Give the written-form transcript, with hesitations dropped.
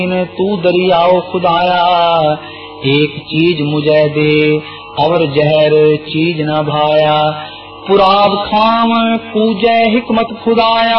तू दरियाओ खुदाया, एक चीज मुझे दे और जहर चीज न भाया। पुराब खाम पूजै हिकमत खुदाया,